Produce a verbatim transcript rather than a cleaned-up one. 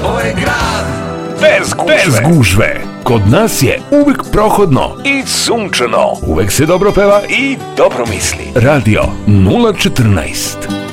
Ovo je grad bez gužve. Bez gužve. Kod nas je uvijek prohodno i sunčano. Uvijek se dobro peva i dobro misli. Radio nula četrnaest.